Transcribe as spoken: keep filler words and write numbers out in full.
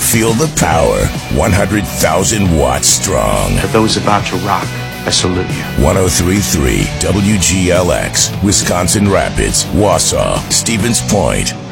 Feel the power. one hundred thousand watts strong. For those about to rock, I salute you. one oh three point three W G L X, Wisconsin Rapids, Wausau, Stevens Point.